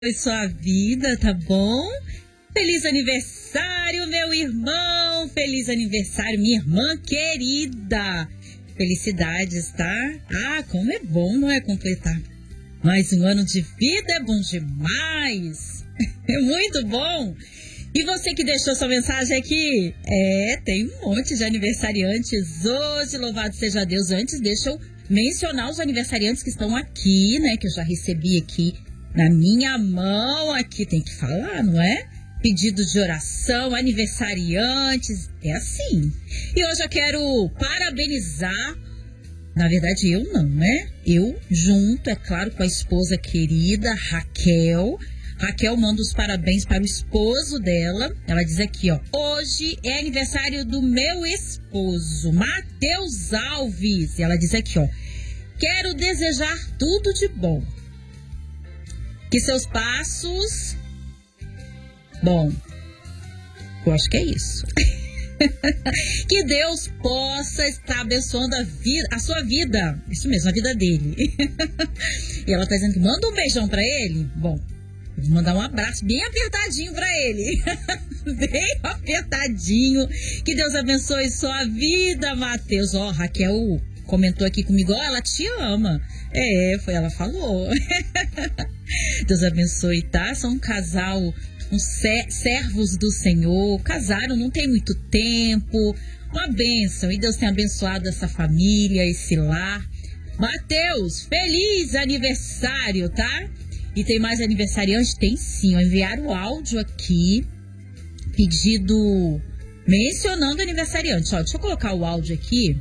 Sua vida, tá bom? Feliz aniversário, meu irmão! Feliz aniversário, minha irmã querida! Felicidades, tá? Ah, como é bom, não é, completar mais um ano de vida, é bom demais! É muito bom! E você que deixou sua mensagem aqui? Tem um monte de aniversariantes hoje, louvado seja Deus. Antes, deixa eu mencionar os aniversariantes que estão aqui, né? Que eu já recebi aqui na minha mão. Aqui tem que falar, não é? Pedido de oração, aniversariantes, é assim. E hoje eu quero parabenizar, na verdade eu não, né? Eu junto, é claro, com a esposa querida, Raquel. Raquel manda os parabéns para o esposo dela. Ela diz aqui, ó. Hoje é aniversário do meu esposo, Matheus Alves. E ela diz aqui, ó. Quero desejar tudo de bom. Que seus passos... Bom, eu acho que é isso. Que Deus possa estar abençoando a sua vida. Isso mesmo, a vida dele. E ela tá dizendo que manda um beijão pra ele. Bom, eu vou mandar um abraço bem apertadinho pra ele. Bem apertadinho. Que Deus abençoe sua vida, Matheus. Ó, Raquel comentou aqui comigo, ó, ela te ama. Foi ela falou. Deus abençoe, tá? São um casal, uns servos do Senhor. Casaram não tem muito tempo. Uma bênção. E Deus tem abençoado essa família, esse lar. Matheus, feliz aniversário, tá? E tem mais aniversariante? Tem sim. Enviaram o áudio aqui. Pedido mencionando aniversariante. Ó, deixa eu colocar o áudio aqui.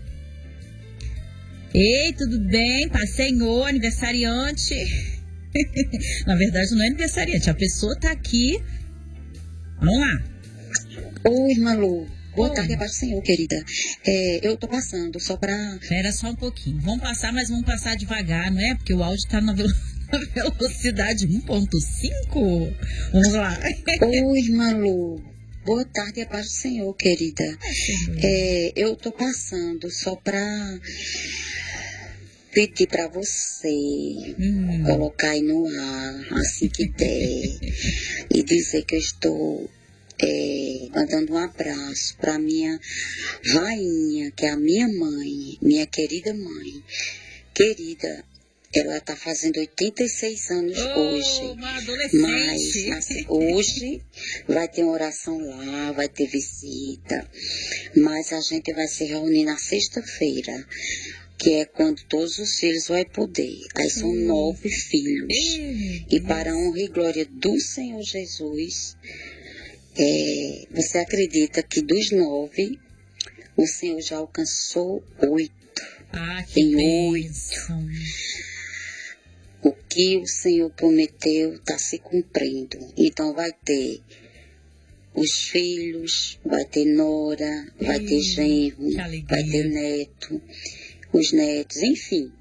Ei, tudo bem? Paz, Senhor, aniversariante. Na verdade, não é aniversariante. A pessoa tá aqui. Vamos lá. Oi, irmã Lu. Boa tarde, paz do Senhor, querida. Eu tô passando só pra... Espera só um pouquinho. Vamos passar, mas vamos passar devagar, não é? Porque o áudio tá na velocidade 1.5. Vamos lá. Oi, irmã Lu. Boa tarde, paz do Senhor, querida. Eu tô passando só pra pedir pra você colocar aí no ar, assim que der, e dizer que eu estou mandando um abraço pra minha rainha, que é a minha mãe, minha querida mãe. Querida, ela tá fazendo 86 anos hoje. Uma adolescente. Mas assim, hoje vai ter uma oração lá, vai ter visita. Mas a gente vai se reunir na sexta-feira, que é quando todos os filhos vão poder. Aí são 9 filhos. E para a honra e glória do Senhor Jesus, você acredita que dos 9, o Senhor já alcançou 8? Ah, que bênção. O que o Senhor prometeu está se cumprindo. Então vai ter os filhos, vai ter nora, vai ter genro, vai ter neto, os netos, enfim.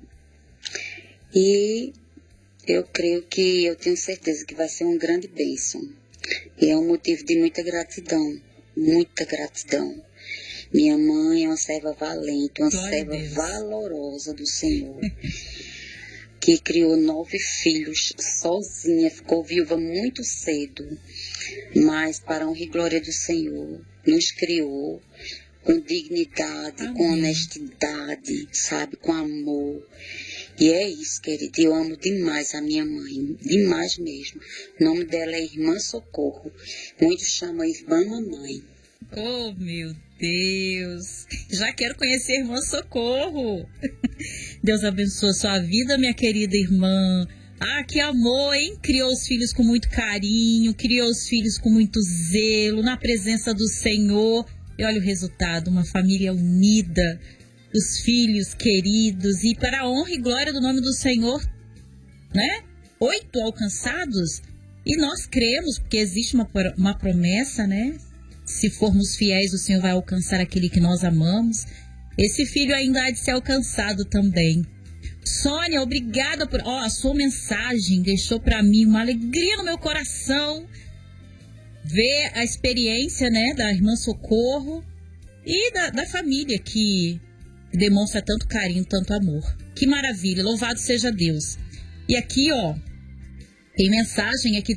E eu creio que, eu tenho certeza que vai ser uma grande bênção. E é um motivo de muita gratidão, muita gratidão. Minha mãe é uma serva valente, uma serva valorosa do Senhor. Que criou 9 filhos sozinha, ficou viúva muito cedo, mas para a honra e glória do Senhor, nos criou com dignidade, com honestidade, sabe, com amor. E é isso, querida, eu amo demais a minha mãe, demais mesmo. O nome dela é Irmã Socorro, muitos chamam Irmã Mamãe. Oh, meu Deus, já quero conhecer a Irmã Socorro. Deus abençoe a sua vida, minha querida irmã. Ah, que amor, hein? Criou os filhos com muito carinho, criou os filhos com muito zelo, na presença do Senhor. E olha o resultado, uma família unida, os filhos queridos, e para a honra e glória do nome do Senhor, né? 8 alcançados, e nós cremos, porque existe uma promessa, né? Se formos fiéis, o Senhor vai alcançar aquele que nós amamos. Esse filho ainda há de ser alcançado também. Sônia, obrigada por... a sua mensagem deixou para mim uma alegria no meu coração. Ver a experiência, né, da Irmã Socorro e da família que demonstra tanto carinho, tanto amor. Que maravilha, louvado seja Deus. E aqui, Tem mensagem aqui